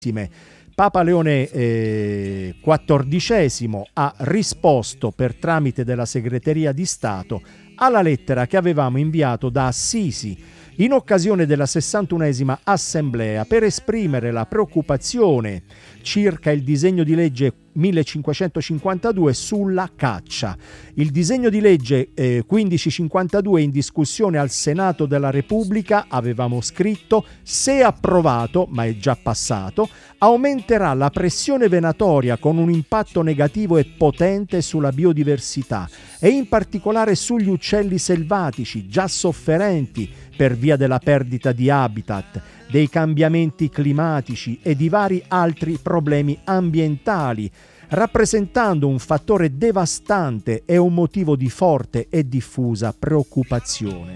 Papa Leone XIV ha risposto per tramite della Segreteria di Stato alla lettera che avevamo inviato da Assisi in occasione della 61esima Assemblea per esprimere la preoccupazione circa il disegno di legge 1552 sulla caccia. Il disegno di legge 1552 in discussione al Senato della Repubblica, avevamo scritto, se approvato, ma è già passato, aumenterà la pressione venatoria con un impatto negativo e potente sulla biodiversità e in particolare sugli uccelli selvatici già sofferenti per via della perdita di habitat, dei cambiamenti climatici e di vari altri problemi ambientali, rappresentando un fattore devastante e un motivo di forte e diffusa preoccupazione.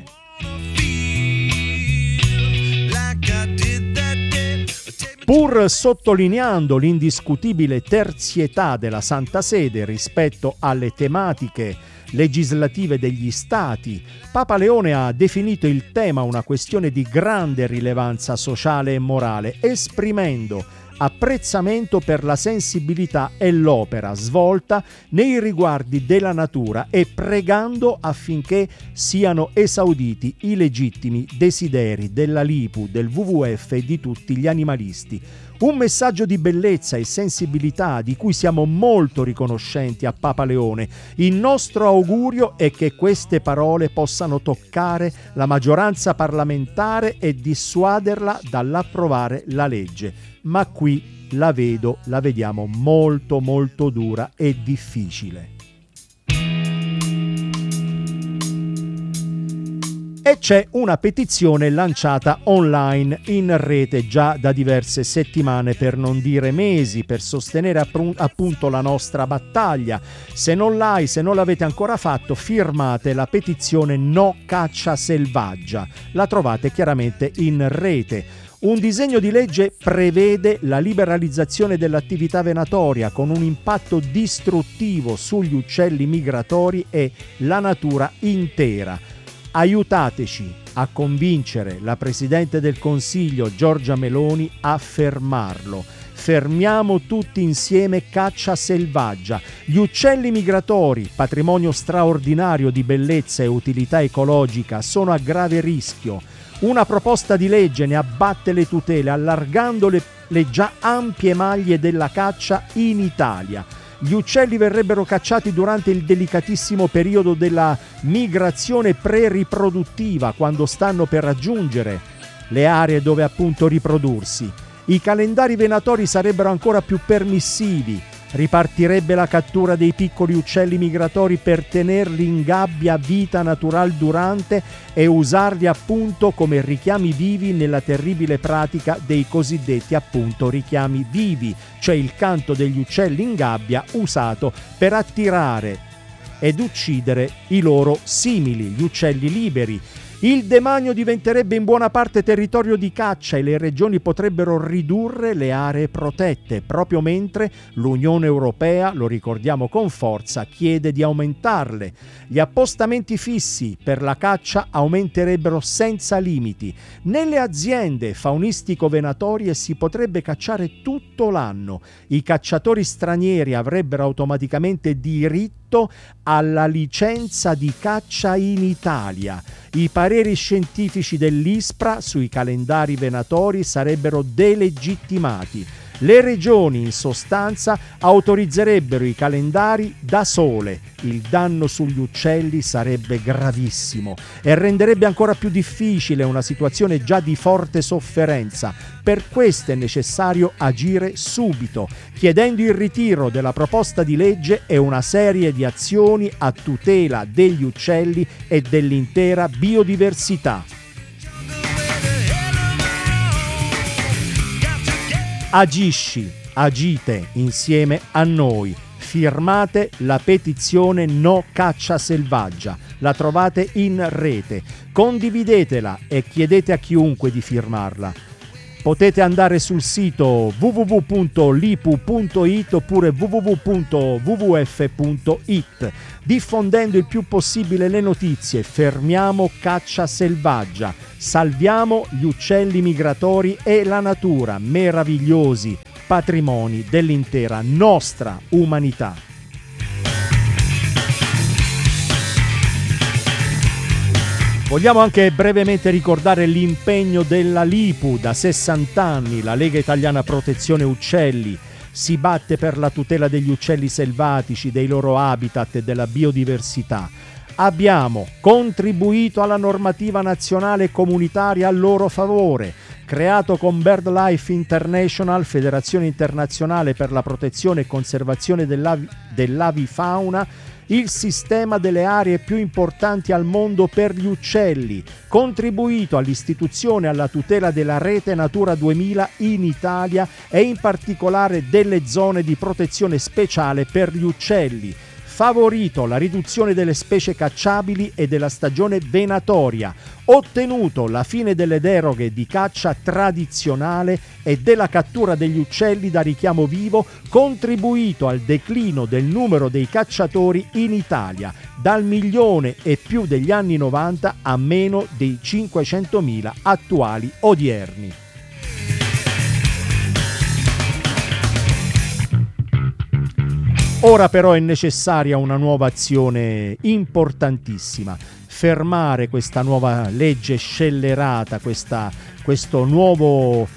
Pur sottolineando l'indiscutibile terzietà della Santa Sede rispetto alle tematiche legislative degli Stati, Papa Leone ha definito il tema una questione di grande rilevanza sociale e morale, esprimendo apprezzamento per la sensibilità e l'opera svolta nei riguardi della natura e pregando affinché siano esauditi i legittimi desideri della LIPU, del WWF e di tutti gli animalisti. Un messaggio di bellezza e sensibilità di cui siamo molto riconoscenti a Papa Leone. Il nostro augurio è che queste parole possano toccare la maggioranza parlamentare e dissuaderla dall'approvare la legge. Ma qui la vediamo molto molto dura e difficile. E c'è una petizione lanciata online in rete già da diverse settimane, per non dire mesi, per sostenere appunto la nostra battaglia. Se non l'avete ancora fatto, firmate la petizione No Caccia Selvaggia. La trovate chiaramente in rete. Un disegno di legge prevede la liberalizzazione dell'attività venatoria con un impatto distruttivo sugli uccelli migratori e la natura intera. Aiutateci a convincere la Presidente del Consiglio Giorgia Meloni a fermarlo. Fermiamo tutti insieme caccia selvaggia. Gli uccelli migratori, patrimonio straordinario di bellezza e utilità ecologica, sono a grave rischio. Una proposta di legge ne abbatte le tutele, allargando le già ampie maglie della caccia in Italia. Gli uccelli verrebbero cacciati durante il delicatissimo periodo della migrazione pre-riproduttiva, quando stanno per raggiungere le aree dove appunto riprodursi. I calendari venatori sarebbero ancora più permissivi. Ripartirebbe la cattura dei piccoli uccelli migratori per tenerli in gabbia vita natural durante e usarli appunto come richiami vivi nella terribile pratica dei cosiddetti appunto richiami vivi, cioè il canto degli uccelli in gabbia usato per attirare ed uccidere i loro simili, gli uccelli liberi. Il demanio diventerebbe in buona parte territorio di caccia e le regioni potrebbero ridurre le aree protette, proprio mentre l'Unione Europea, lo ricordiamo con forza, chiede di aumentarle. Gli appostamenti fissi per la caccia aumenterebbero senza limiti. Nelle aziende faunistico-venatorie si potrebbe cacciare tutto l'anno. I cacciatori stranieri avrebbero automaticamente diritto alla licenza di caccia in Italia. I pareri scientifici dell'ISPRA sui calendari venatori sarebbero delegittimati. Le regioni, in sostanza, autorizzerebbero i calendari da sole. Il danno sugli uccelli sarebbe gravissimo e renderebbe ancora più difficile una situazione già di forte sofferenza. Per questo è necessario agire subito, chiedendo il ritiro della proposta di legge e una serie di azioni a tutela degli uccelli e dell'intera biodiversità. Agite insieme a noi. Firmate la petizione No Caccia Selvaggia. La trovate in rete. Condividetela e chiedete a chiunque di firmarla. Potete andare sul sito www.lipu.it oppure www.wwf.it. Diffondendo il più possibile le notizie, fermiamo caccia selvaggia, salviamo gli uccelli migratori e la natura, meravigliosi patrimoni dell'intera nostra umanità. Vogliamo anche brevemente ricordare l'impegno della LIPU. Da 60 anni la Lega Italiana Protezione Uccelli si batte per la tutela degli uccelli selvatici, dei loro habitat e della biodiversità. Abbiamo contribuito alla normativa nazionale e comunitaria a loro favore, creato con BirdLife International, Federazione Internazionale per la Protezione e Conservazione dell'Avifauna, il sistema delle aree più importanti al mondo per gli uccelli, contribuito all'istituzione e alla tutela della rete Natura 2000 in Italia e in particolare delle zone di protezione speciale per gli uccelli, favorito la riduzione delle specie cacciabili e della stagione venatoria, ottenuto la fine delle deroghe di caccia tradizionale e della cattura degli uccelli da richiamo vivo, contribuito al declino del numero dei cacciatori in Italia, dal 1.000.000 e più degli anni 90 a meno dei 500.000 attuali odierni. Ora però è necessaria una nuova azione importantissima, fermare questa nuova legge scellerata, questa nuova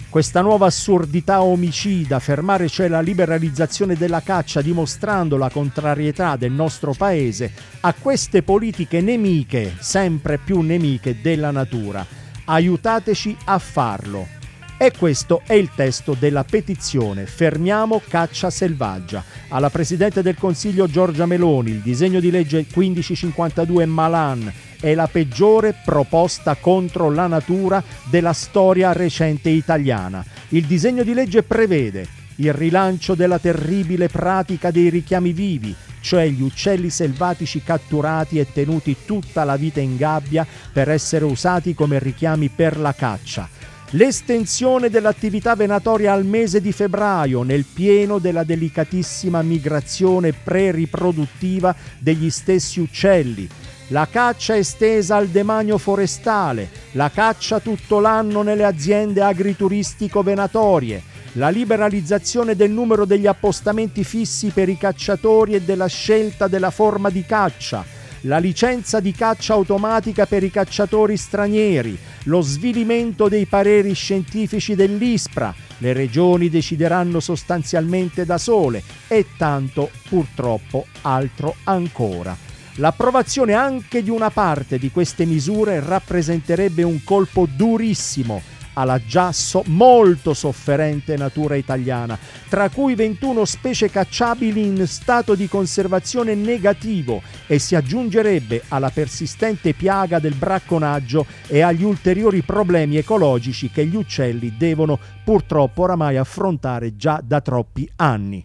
assurdità omicida, fermare cioè la liberalizzazione della caccia, dimostrando la contrarietà del nostro paese a queste politiche nemiche, sempre più nemiche della natura. Aiutateci a farlo. E questo è il testo della petizione Fermiamo caccia selvaggia. Alla Presidente del Consiglio Giorgia Meloni, il disegno di legge 1552 Malan è la peggiore proposta contro la natura della storia recente italiana. Il disegno di legge prevede il rilancio della terribile pratica dei richiami vivi, cioè gli uccelli selvatici catturati e tenuti tutta la vita in gabbia per essere usati come richiami per la caccia. L'estensione dell'attività venatoria al mese di febbraio, nel pieno della delicatissima migrazione pre-riproduttiva degli stessi uccelli. La caccia estesa al demanio forestale, la caccia tutto l'anno nelle aziende agrituristico-venatorie, la liberalizzazione del numero degli appostamenti fissi per i cacciatori e della scelta della forma di caccia, la licenza di caccia automatica per i cacciatori stranieri, lo svilimento dei pareri scientifici dell'ISPRA, le regioni decideranno sostanzialmente da sole e tanto purtroppo altro ancora. L'approvazione anche di una parte di queste misure rappresenterebbe un colpo durissimo alla già molto sofferente natura italiana, tra cui 21 specie cacciabili in stato di conservazione negativo, e si aggiungerebbe alla persistente piaga del bracconaggio e agli ulteriori problemi ecologici che gli uccelli devono purtroppo oramai affrontare già da troppi anni.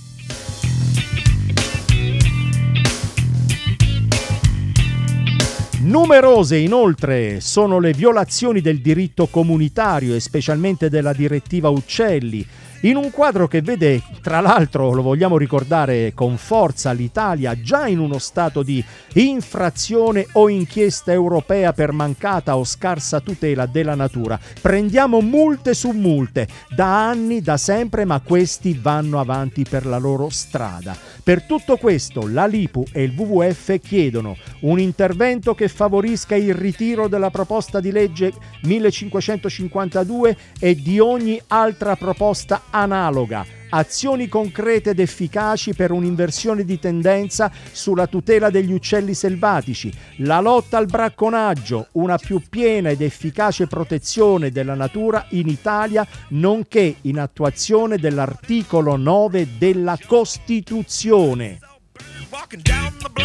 Numerose inoltre sono le violazioni del diritto comunitario e specialmente della direttiva Uccelli, in un quadro che vede, tra l'altro, lo vogliamo ricordare con forza, l'Italia già in uno stato di infrazione o inchiesta europea per mancata o scarsa tutela della natura. Prendiamo multe su multe, da anni, da sempre, ma questi vanno avanti per la loro strada. Per tutto questo la LIPU e il WWF chiedono un intervento che favorisca il ritiro della proposta di legge 1552 e di ogni altra proposta analoga, azioni concrete ed efficaci per un'inversione di tendenza sulla tutela degli uccelli selvatici, la lotta al bracconaggio, una più piena ed efficace protezione della natura in Italia, nonché in attuazione dell'articolo 9 della Costituzione.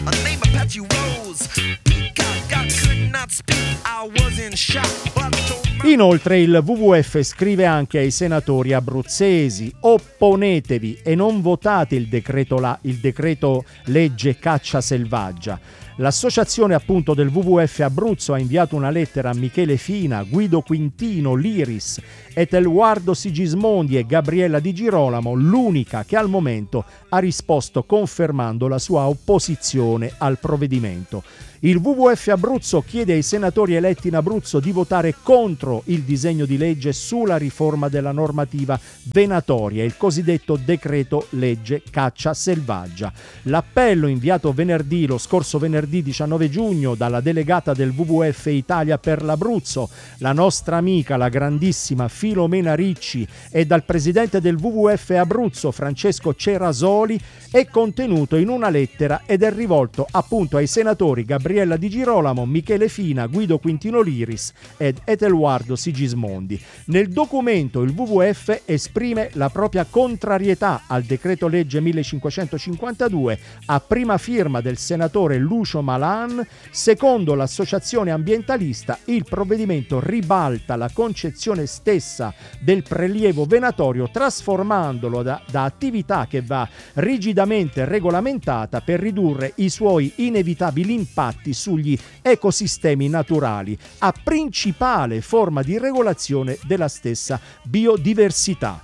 A name Apache Rose. God could not speak. I was in shock. But Inoltre il WWF scrive anche ai senatori abruzzesi: opponetevi e non votate il decreto legge caccia selvaggia. L'associazione appunto del WWF Abruzzo ha inviato una lettera a Michele Fina, Guido Quintino, Liris, Etelguardo Sigismondi e Gabriella Di Girolamo, l'unica che al momento ha risposto confermando la sua opposizione al provvedimento. Il WWF Abruzzo chiede ai senatori eletti in Abruzzo di votare contro il disegno di legge sulla riforma della normativa venatoria, il cosiddetto decreto legge caccia selvaggia. L'appello inviato lo scorso venerdì 19 giugno dalla delegata del WWF Italia per l'Abruzzo, la nostra amica, la grandissima Filomena Ricci, e dal presidente del WWF Abruzzo Francesco Cerasoli è contenuto in una lettera ed è rivolto appunto ai senatori Gabriella Di Girolamo, Michele Fina, Guido Quintino Liris ed Etelguardo Sigismondi. Nel documento il WWF esprime la propria contrarietà al decreto legge 1552 a prima firma del senatore Lucio Malan. Secondo l'associazione ambientalista, il provvedimento ribalta la concezione stessa del prelievo venatorio, trasformandolo da attività che va rigidamente regolamentata per ridurre i suoi inevitabili impatti sugli ecosistemi naturali, a principale forma di regolazione della stessa biodiversità.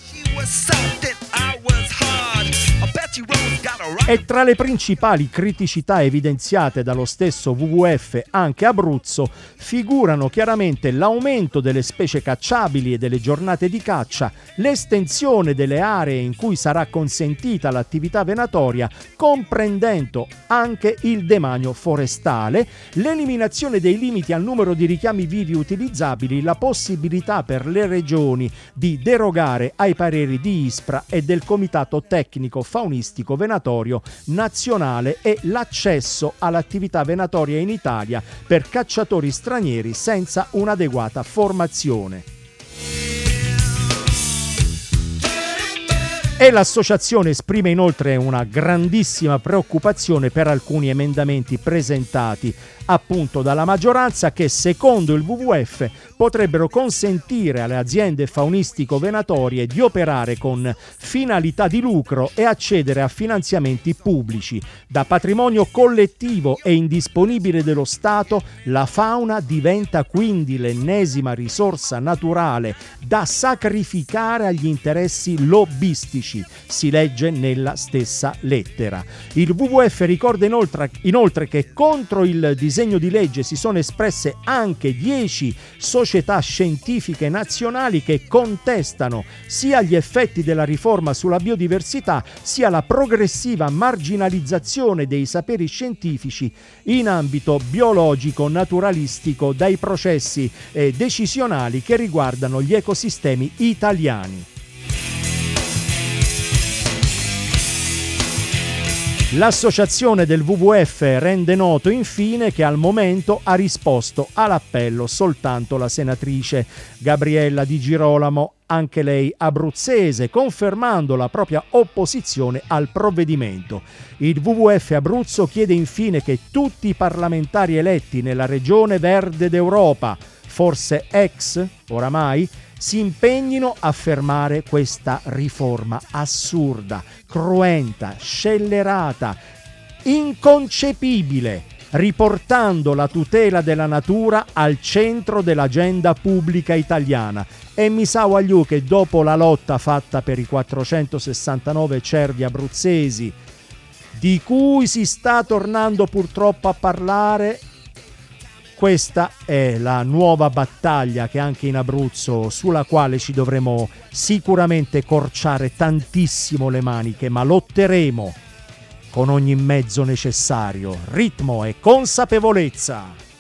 E tra le principali criticità evidenziate dallo stesso WWF anche Abruzzo figurano chiaramente l'aumento delle specie cacciabili e delle giornate di caccia, l'estensione delle aree in cui sarà consentita l'attività venatoria, comprendendo anche il demanio forestale, l'eliminazione dei limiti al numero di richiami vivi utilizzabili, la possibilità per le regioni di derogare ai pareri di ISPRA e del Comitato Tecnico Faunistico Venatorio Nazionale e l'accesso all'attività venatoria in Italia per cacciatori stranieri senza un'adeguata formazione. E l'associazione esprime inoltre una grandissima preoccupazione per alcuni emendamenti presentati appunto dalla maggioranza che, secondo il WWF, potrebbero consentire alle aziende faunistico-venatorie di operare con finalità di lucro e accedere a finanziamenti pubblici. Da patrimonio collettivo e indisponibile dello Stato, la fauna diventa quindi l'ennesima risorsa naturale da sacrificare agli interessi lobbistici, si legge nella stessa lettera. Il WWF ricorda inoltre che contro il disegno di legge si sono espresse anche 10 società scientifiche nazionali che contestano sia gli effetti della riforma sulla biodiversità sia la progressiva marginalizzazione dei saperi scientifici in ambito biologico naturalistico dai processi decisionali che riguardano gli ecosistemi italiani. L'associazione del WWF rende noto infine che al momento ha risposto all'appello soltanto la senatrice Gabriella Di Girolamo, anche lei abruzzese, confermando la propria opposizione al provvedimento. Il WWF Abruzzo chiede infine che tutti i parlamentari eletti nella regione verde d'Europa, forse ex oramai, si impegnino a fermare questa riforma assurda, cruenta, scellerata, inconcepibile, riportando la tutela della natura al centro dell'agenda pubblica italiana. E mi sa Wagliù che dopo la lotta fatta per i 469 cervi abruzzesi, di cui si sta tornando purtroppo a parlare, questa è la nuova battaglia che anche in Abruzzo, sulla quale ci dovremo sicuramente corciare tantissimo le maniche, ma lotteremo con ogni mezzo necessario, ritmo e consapevolezza.